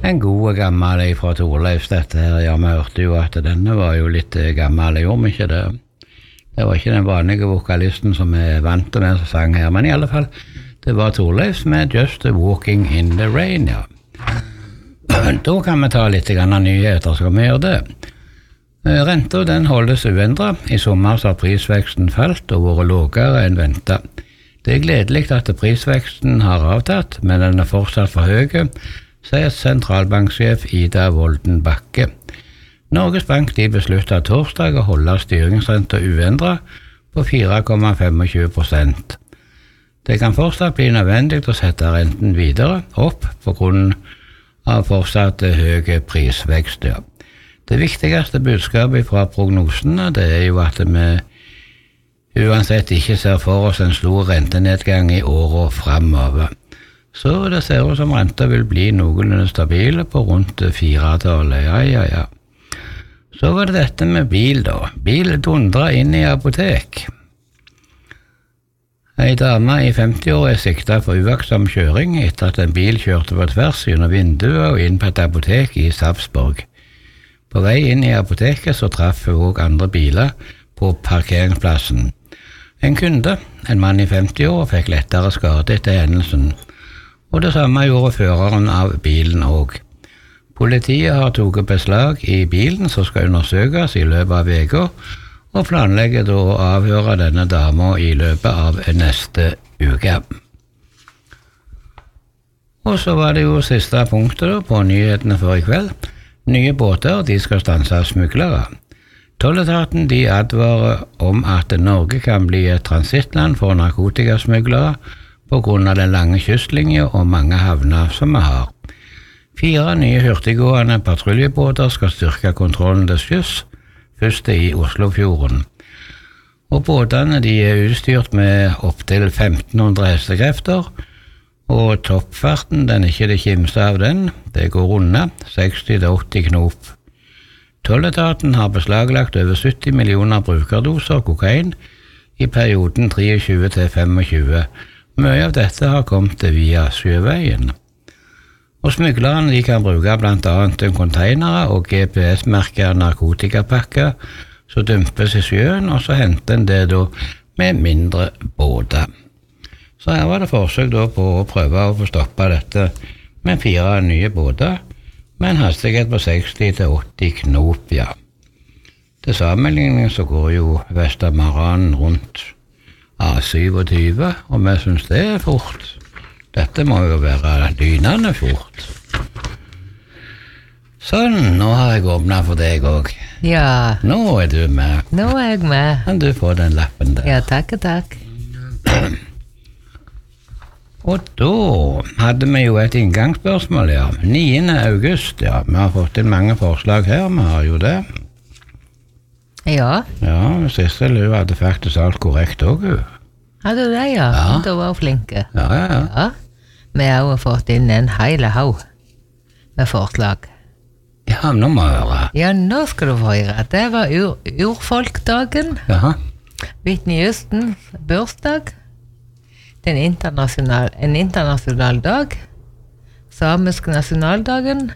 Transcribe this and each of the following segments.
En god gammel fra Torleifs dette her, ja, vi hørte jo at denne var jo litt gammel, gjorde vi ikke det? Det var ikke den vanlige vokalisten som vant med som sang her, men i alle fall, det var Torleifs med Just Walking in the Rain, ja. Da kan vi ta litt nyheter, skal vi gjøre det. Renta den holdes uendret. I sommer så har prisveksten falt og vært lavere enn ventet. Det gledelig at prisveksten har avtatt, men den fortsatt for høy, sier sentralbanksjef Ida Wolden Bakke. Norges Bank de besluttet torsdag å holde styringsrenta uendret på 4,25%. Det kan fortsatt bli nødvendig å sette renten videre opp på grunn av fortsatt høy prisvekst. Ja. Det viktigste budskapet fra prognosene det jo at vi uansett ikke ser for oss en stor rentenedgang i årene fremover. Så det ser ut som renta vil bli noenlunde stabile på rundt 4-tallet. Ja. Så var det dette med bil da. Bil dundret inn i apotek. En dame i 50 år siktet for uaktsom kjøring etter at en bil kjørte på tvers gjennom vinduet og inn på et apotek i Sarpsborg. På vei inn i apoteket så traff hun også andre biler på parkeringsplassen. En kunde, en mann i 50 år, fikk lettere skade etter hendelsen, og det samme gjorde føreren av bilen også. Politiet har tatt beslag i bilen som skal undersøkes i løpet av uka, og planlegger da å avhøre denne dama i løpet av neste uke. Og så var det jo siste punktet på nyhetene for i kveld. Nye båter de skal stanse smuglere. Tolletaten de advarer om at Norge kan bli et transittland for narkotikasmuglere på grunn av den lange kystlinjen og mange havner som vi har. 4 nye hurtiggående patruljebåter skal styrke kontrollen til sjøs, først i Oslofjorden. Og båtene de utstyrt med opptil 1500 hestekrefter, og toppfarten, den ikke det kimste av den, det går unna 60-80 knop. Tolletaten har beslaglagt over 70 millioner brukerdoser kokain i perioden 23-25. Mye av dette har kommet via sjøveien. Og smuglerne de kan bruke blant annet containere og GPS-merket narkotikapakker som dumpes i sjøen, og så henter en det da med mindre båter. Så her var det forsøk da på å prøve å få stoppet dette med 4 nye båter, med en hastighet på 60-80 knop, ja. Til sammenligning så går jo Vestamaran rundt A27, og vi synes det fort. Dette må jo være lynende fort. Sånn, nå har jeg åpnet for deg også. Ja. Nå du med. Nå jeg med. Kan du få den lappen der? Ja, takk. Og da hadde vi jo et inngangsspørsmål, ja. 9. august, ja. Vi har fått inn mange forslag her, vi har jo det. Ja. Ja, Sissel, hun hadde faktisk alt korrekt også, hun. Hadde du det, ja? Ja. Da var hun flinke. Ja. Vi har jo fått inn en hele haug med forslag. Ja, nå må jeg høre. Ja, nå skal du få høre. Det var urfolkdagen, Ja. Whitney Houstons bursdag, en internasjonal dag, samisk nasjonaldagen,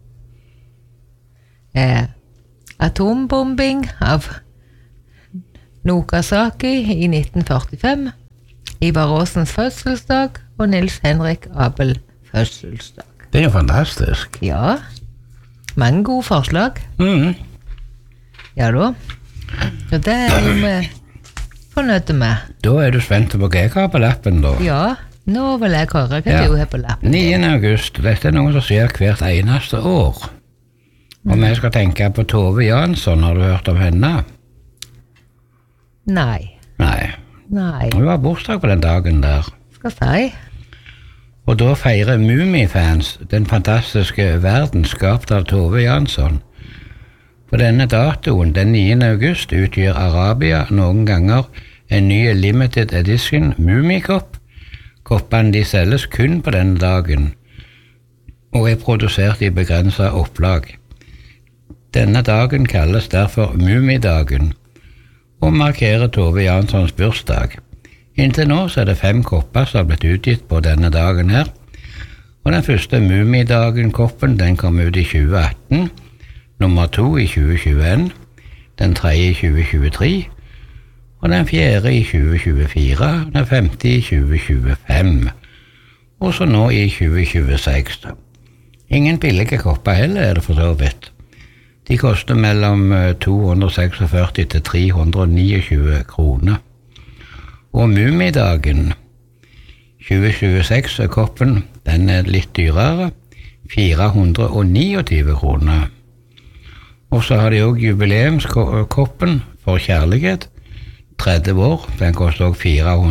atombombing av Nagasaki i 1945, Ivar Aasens fødselsdag og Nils Henrik Abel fødselsdag. Det er jo fantastisk. Ja, mange gode forslag. Ja da. Så det er jo vi fornøyde med. Da er du spent på hva jeg har på lappen da. Ja, nå vil jeg høre hva du har på lappen. 9. august, dette er noe som skjer hvert eneste år. Og vi skal tenke på Tove Jansson, har du hørt om henne? Nei. Hun var bursdag på den dagen der. Skal si. Og da feirer Mumifans den fantastiske verden skapt av Tove Jansson. På denne datoen, den 9. august, utgjør Arabia noen ganger en ny limited edition Mumikopp. Koppene de selges kun på denne dagen, og er produsert i begrenset opplag. Denne dagen kalles derfor Mumidagen, og markerer Tove Janssons bursdag. Inntil nå så er det 5 kopper som har blitt utgitt på denne dagen her, Og den første Mummidagen-koppen, den kom ut i 2018, nummer 2 i 2021, den 3 i 2023, og den 4 i 2024, og den 5 i 2025, og så nå i 2026. Ingen billige kopper heller er det for så vidt. De koster mellom 246 til 329 kroner. Og Mummidagen 2026-koppen, den er litt dyrere, 429 kroner. Og så har de også jubileumskoppen for kjærlighet, 30 år, den koster også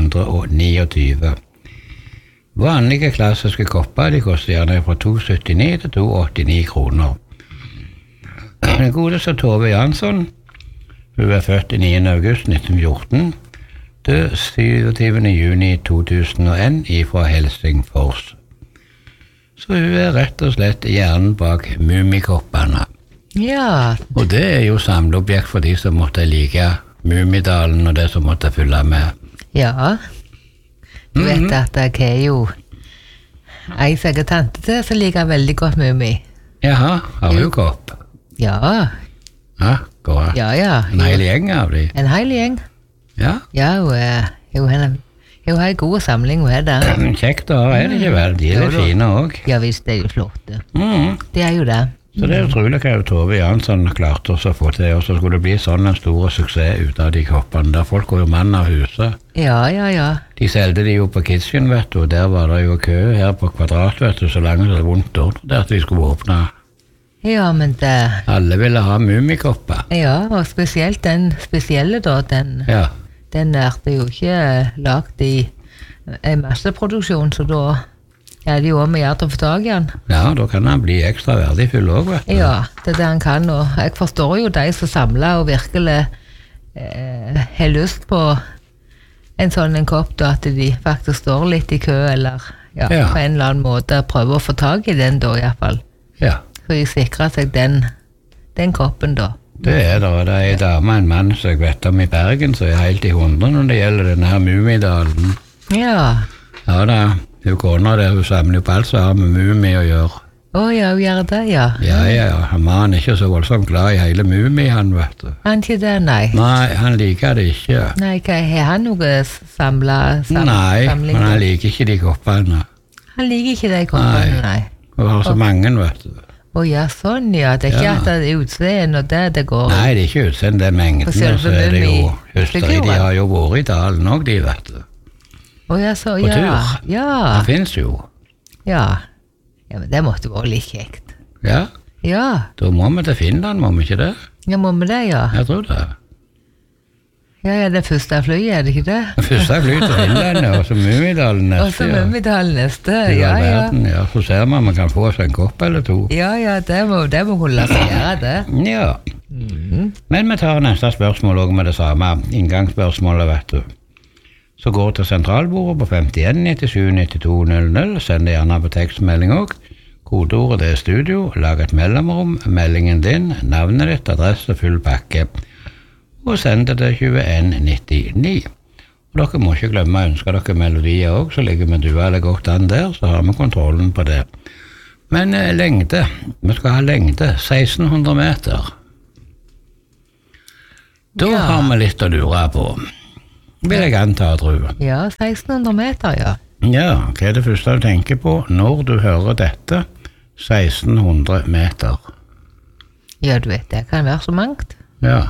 429. Vanlige klassiske kopper, de koster gjerne fra 279 til 289 kroner. Den godeste Tove Jansson, hun er født 9. august 1914, død 27. juni 2001 fra Helsingfors. Så hun er rett og slett hjernen bak Mummikoppene. Ja. Og det er jo samleobjekt for de som måtte like Mummidalen og det som måtte følge med. Ja. Du vet at jeg er jo ei som jeg er tante til, som liker veldig godt Mummi. Jaha, har du kopp? Ja. Ja, går det. Ja. En hel gjeng av de? En hel gjeng. Ja. Ja, hun har en god samling, hun er der. Kjekt da, er det ikke vel? De er litt fine også. Ja visst, det er jo flotte. Det er jo det. Så det er utrolig hva Tove Jansson klarte også å få til, og så skulle det bli sånn en stor suksess ut av de koppene, der folk går jo mann av huset. Ja. De selgte de jo på Kitchen, vet du, og der var det jo kø her på Kvadrat, vet du, så langt det var vondt år, der at vi skulle åpne. Ja, men det... Alle ville ha Mummikopper. Ja, og spesielt den spesielle da, den er det jo ikke lagt i en masseproduksjon, så da er det jo om å gjøre til å få tag i den. Ja, da kan han bli ekstra verdifull også, vet du. Ja, det er det han kan, og jeg forstår jo de som samler og virkelig har lyst på en sånn en kopp, da, at de faktisk står litt i kø, eller på en eller annen måte prøver å få tag i den da, i hvert fall. Ja. Så de sikrer seg den koppen da. Det er en dame, en mann som jeg vet om i Bergen, som er helt i 100 når det gjelder denne her Mummidalen. Ja. Ja da, hun kona der, hun samler opp alt som har med Mummi å gjøre. Hun gjør det, ja. Ja, han er ikke så voldsomt glad i hele Mummi, han, vet du. Han ikke det, nei? Nei, han liker det ikke. Nei, har han noe samling? Nei, men han liker ikke de koppene. Han liker ikke de koppene, nei. Hun har så mange, vet du. Ja, sånn, ja. Det er ikke at det er utseende og det går... Nei, det er ikke utseende, det er mengden, og så er det jo høsteri. De har jo vært i dalen også, de, vet du. Ja, så, på tur. Ja. Det finnes jo. Ja, men det måtte være litt kjekt. Ja? Ja. Da må vi til Finland, må vi ikke det? Ja, må vi det, ja. Jeg tror det. Ja, det første flyet, er det ikke det? Det første flyet til Finland, og så Mummidalen neste. Og så Mummidalen neste, ja. Så ser man kan få oss en kopp eller to. Ja, det må kunne la seg gjøre det. Ja. Men vi tar neste spørsmål også med det samme inngangsspørsmålet, vet du. Så går til sentralbordet på 51 97 92 00, send det gjerne på tekstmelding også. Kodeordet det er studio, lag et mellomrom, meldingen din, navnet ditt, adresse, full pakke. Og send det til 2199. Og dere må ikke glemme å ønske dere melodier også, så ligger vi duelle godt an der, så har vi kontrollen på det. Men lengde, vi skal ha lengde, 1600 meter. Da har vi litt å lure på. Vil jeg anta, tror jeg. Ja, 1600 meter, ja. Ja, hva er det første du tenker på når du hører dette? 1600 meter. Ja, du vet, det kan være så mangt. Ja.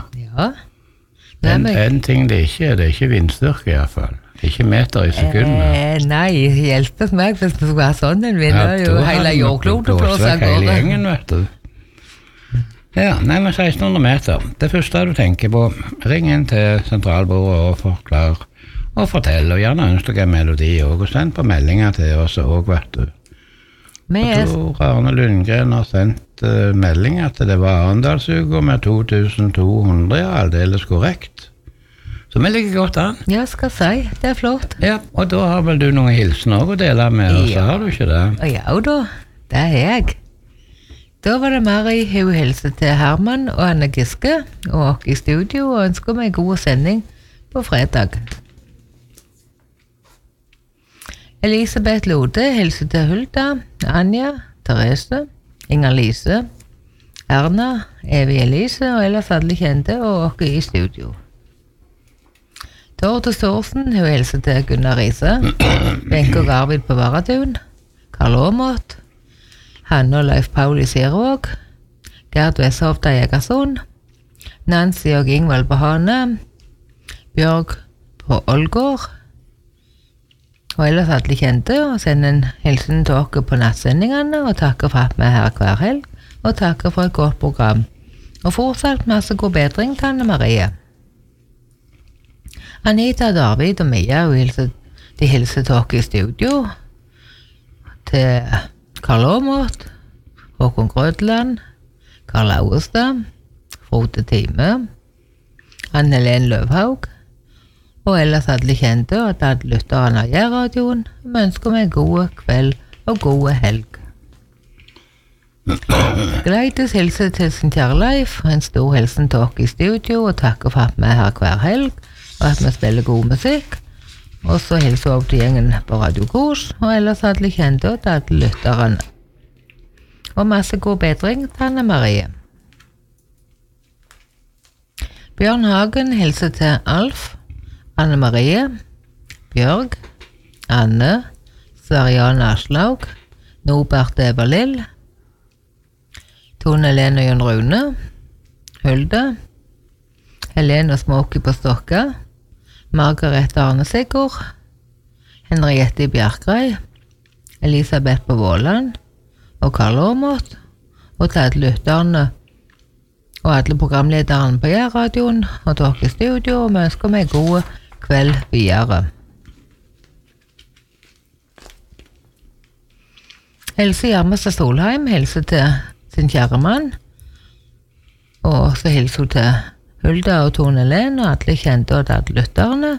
En ting det er ikke vindstyrke i hvert fall. Det er ikke meter i sekundene. Nei, hjelpes meg hvis vi skulle ha sånn en vind. Det er jo hele jordkloden på oss av gårde. Hele gjengen, vet du. Ja, nei, men 1600 meter. Det første du tenker på, ring inn til sentralbordet og forklar og fortell, og gjerne ønsker deg en melodi og send på meldinger til oss også, vet du. Jeg tror Arne Lundgren har sendt melding at det var Arendalsuka med 2200, ja, aldeles korrekt. Så vi ligger godt an. Ja, skal si, det er flott. Ja, og da har vel du noen hilsener å dele med oss, har du ikke det? Ja da, det er jeg. Da var det Mari, hun hilser til Herman og Anne Giske, og i studio, og ønsker meg god sending på fredag. Elisabeth Lode hilser til Hulda, Anja, Therese, Inger-Lise, Erna, Evie Elise og ellers alle kjente og dere i studio. Tord Storsen, hun hilser til Gunnar Riise, Benke og Arvid på Varadun, Karl Aamodt, Hanne og Leif Paul i Sirvåg, Gerd Vesshovda i Egersund, Nancy og Ingvald på Hane, Bjørg på Ålgård, og ellers alle kjente, og sender en hilsen til dere på nattsendingene, og takker for at vi er her hver helg, og takker for et godt program. Og fortsatt masse god bedring til Anne Marie. Anita, David og Mia, de hilser til dere i studio, til Karl Aamodt, Håkon Grødland, Karl Augustad, Frode Time, Anne-Helen Løvhaug, og ellers alle kjente og at alle lytterne av Jærradioen. Vi ønsker meg gode kveld og gode helg. Gleides hilser til sin kjære Leif, og en stor hilsen til dere i studio, og takker for at vi er her hver helg, og at vi spiller god musikk. Og så hilser vi opp til gjengen på Radio Kors, og ellers alle kjente og alle lytterne. Og masse god bedring til Anne Marie. Bjørn Hagen hilser til Alf, Anne Marie, Bjørg, Anne, Sverian Aslaug, Norbert Everlill, Tone Helene og Jon Rune, Hulda, Helene og Småke på Stokka, Margaret Arne Sigurd, Henriette Bjerkrei, Elisabeth på Våland, og Karl Aamodt, og til alle lytterne og alle programlederne på Jærradioen, og dere i studio, og vi ønsker meg gode kveld videre. Helse Gjermestad Solheim hilser til sin kjære mann, og så hilser hun til Hulda og Tone Helene, og alle kjente og alle lytterne.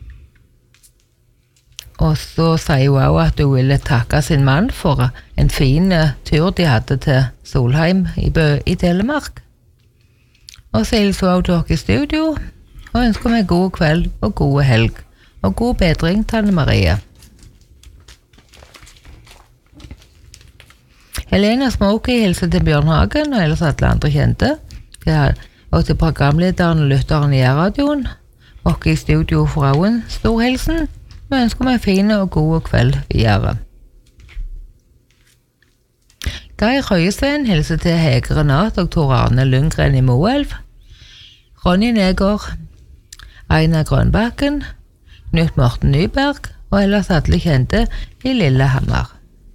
Og så sier hun også at hun ville takke sin mann for en fin tur de hadde til Solheim i Telemark. Og så hilser hun til dere i studio, og ønsker meg god kveld og gode helg, og god bedring til Anne Marie. Helena Smokey hilser til Bjørn Hagen, og ellers alle andre kjente, og til programlederen og lytteren i Jærradioen, og i studio for en stor hilsen, og ønsker meg fine og gode kveld videre. Geir Høyesvein hilser til Hege Renat og Tor Arne Lundgren i Moelv, Ronny Negård, Einar Grønbakken, Knut Morten Nyberg, og ellers alle kjente i Lillehammer.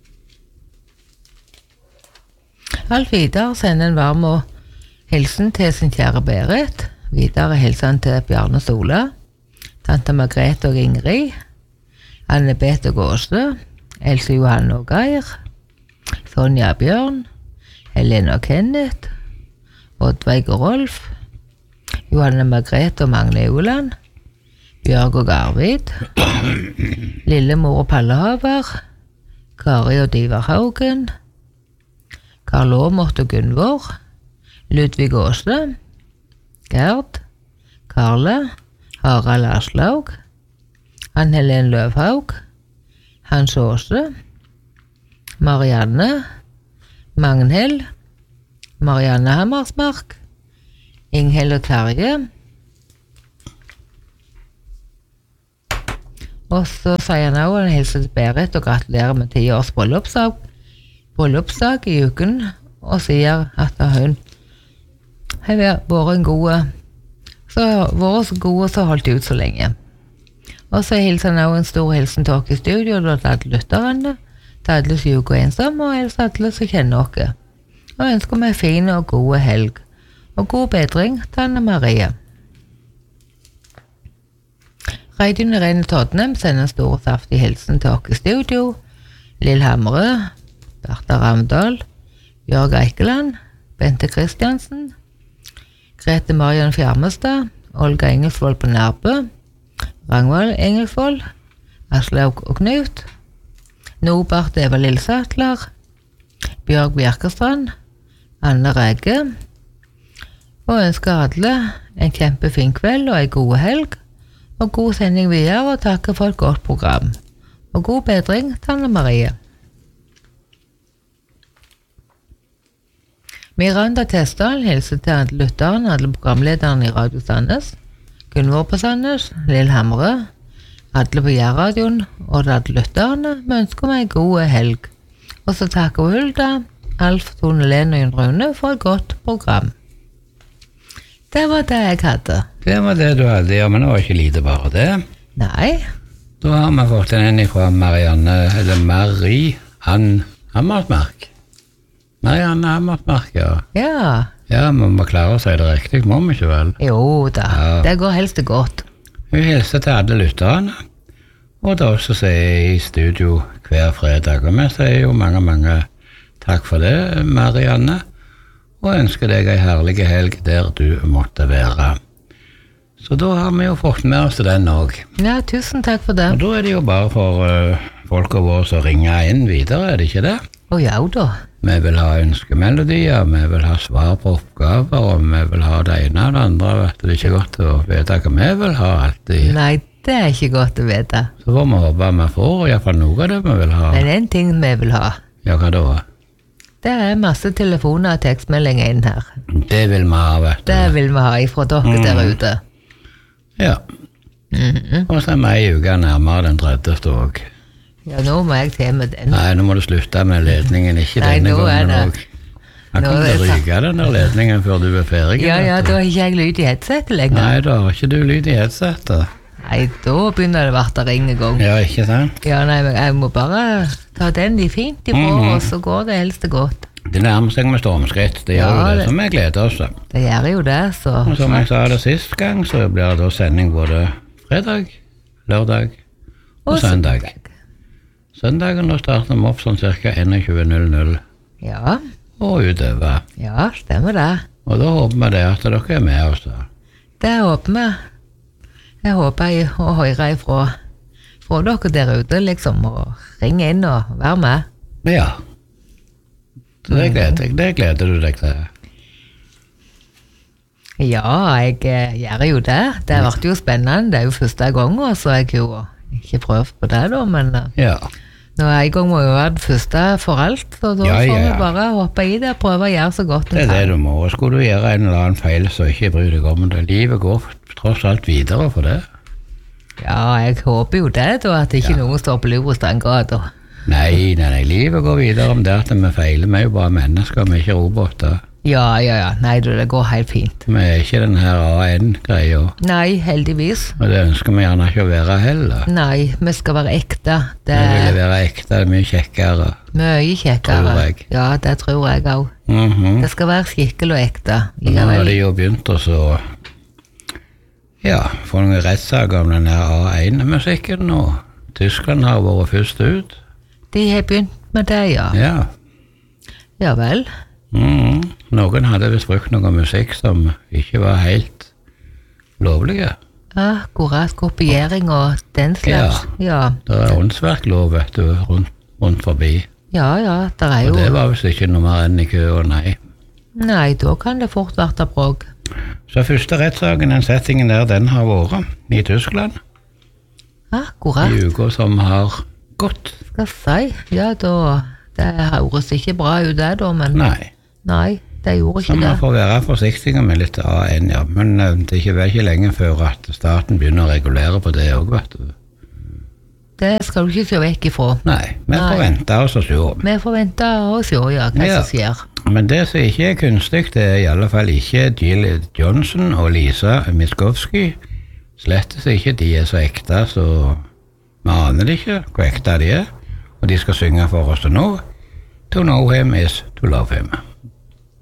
Alf Vidar sender en varm hilsen til sin kjære Berit, videre hilsen til Bjarne Sola, tante Margrethe og Ingrid, Anne-Beth og Åse, Else Johanne og Geir, Sonja Bjørn, Helene og Kenneth, Oddveig og Rolf, Johanne Margrethe og Magne Euland, Bjørg og Arvid, Lillemor og Pallehaver, Kari og Divar Haugen, Karl Aamodt og Gunvor, Ludvig Åsle, Gerd, Karle, Harald Aslaug, Anne-Helen Løvhaug, Hans Åse, Marianne, Magnhild, Marianne Hammersmark, Ingheld og Terje. Og så sier han også en hilsen til Berit og gratulerer med 10 års bryllupsdag i uken, og sier at hun har vært en gode, så holdt ut så lenge. Og så hilser han også en stor hilsen til dere i studio, og til alle lytterne, til alle syke og ensomme, og ellers alle som kjenner dere. Og ønsker meg fine og gode helg, og god bedring til Anne Marie. Reidun Irene Todnem sender en stor saftig hilsen til dere i studio, Lill Hamre, Bertha Ravndal, Jørg Eikeland, Bente Kristiansen, Grete Marian Fjermestad, Olga Engelsvold på Nærbø, Rangvald Engelsvold, Aslaug og Knut, Norbert Eva Lillsatler, Bjørg Bjerkestrand, Anne Rege, og ønsker alle en kjempefin kveld og en god helg, og god sending videre, og takker for et godt program. Og god bedring til Anne Marie. Miranda Testdal hilser til alle lytterne, alle programlederne i Radio Sandnes, Gunvor på Sandnes, Lillehamre, alle på Jærradioen og alle lytterne. Vi ønsker meg god helg. Og så takker Hulda, Alf, Tone Lene og Jon Rune for et godt program. Det var det jeg hadde. Det var det du hadde, ja, men det var ikke lite bare det. Nei. Da har vi fått en fra Marianne, eller Marie-Ann Hammersmark. Marianne Hammersmark, ja. Ja. Ja, vi må klare å si det riktig, må vi ikke vel? Jo da, ja. Det går helst godt. Hun hilser til alle lytterne, og det også sier i studio hver fredag. Og vi sier jo mange takk for det, Marianne, og ønsker deg en herlig helg der du måtte være. Så da har vi jo fått med oss den også. Ja, tusen takk for det. Og da er det jo bare for folk av oss å ringe inn videre, er det ikke det? Å ja da. Vi vil ha ønskemelodier, vi vil ha svar på oppgaver, og vi vil ha det ene og det andre. Vet du, det er ikke godt å vite hva vi vil ha alltid. Nei, det er ikke godt å vite. Så får vi håpe vi får, i hvert fall noe av det vi vil ha. Men en ting vi vil ha. Ja, hva da? Det er masse telefoner og tekstmeldinger inn her. Det vil vi ha, vet du. Det vil vi ha ifra dere der ute. Ja. Og så er vi en uke nærmere den 30. også. Ja, nå må jeg til med den. Nei, nå må du slutte med ledningen, ikke Nei, denne gangen også. Han kommer til å ryke den der ledningen før du er ferdig. Ja, da har ikke jeg lyd i headsetet lenger. Nei, da har ikke du lyd i headsetet. Nei, da begynner det hvert å ringe i gang. Ja, ikke sant? Ja, nei, men jeg må bare ta den i fint ifra, og så går det helst godt. Det nærmer seg med stormskritt, det gjør jo det, som jeg gleder oss til. Det gjør jo det, så... Og som jeg sa det sist gang, så blir det da sending både fredag, lørdag og søndag. Søndagen da starter vi opp sånn cirka 21:00. Ja. Og utover. Ja, stemmer det. Og da håper vi det at dere er med oss da. Det håper vi. Jeg håper å høre ifra dere der ute, liksom, og ringe inn og være med. Ja. Det gleder du deg til. Ja, jeg gjør jo det. Det har vært jo spennende. Det er jo første gang, så jeg jo ikke prøvd på det da, men ja. Nå en gang må jo være det første for alt, så da får vi bare hoppe i det og prøve å gjøre så godt vi kan. Det er det du må, og skulle du gjøre en eller annen feil, så ikke bry deg om det. Livet går tross alt videre for det. Ja, jeg håper jo det da, at ikke noen står på lur og stanger da. Nei, livet går videre om det at vi feiler, vi er jo bare mennesker, vi er ikke roboter. Ja, nei, det går helt fint. Vi er ikke den her AN-greia. Nei, heldigvis. Og det ønsker vi gjerne ikke å være heller. Nei, vi skal være ekte. Vi vil være ekte, det er mye kjekkere. Mye kjekkere. Tror jeg. Ja, det tror jeg også. Det skal være skikkelig og ekte. Nå har de jo begynt å så, få noen rettssaker om den her A1-musikken, og Tyskland har vært først ut. De har begynt med det, ja. Ja. Ja vel. Noen hadde visst brukt noe musikk som ikke var helt lovlige. Akkurat, kopiering og den slags. Ja. Det er åndsverklov, vet du, rundt forbi. Ja, det er jo... Og det var visst ikke noe mer enn i kø, og nei. Nei, da kan det fort være bråk. Så første rettssaken, den settingen der, den har vært i Tyskland. Akkurat. I uker som har gått. Skal jeg si, ja da, det høres ikke bra ut det da, men... Nei, det gjorde ikke det. Så man får være forsiktige med litt A1, ja. Men det er ikke lenge før at staten begynner å regulere på det også, vet du. Det skal du ikke se vekk ifra. Nei, vi får vente oss og se. Vi får vente og se, hva som skjer. Men det som ikke er kunstig, det er i alle fall ikke Jill Johnson og Lisa Miskovsky. Slettes ikke, de er så ekte, så vi aner ikke hvor ekte de er. Og de skal synge for oss til nå. To know him is to love him.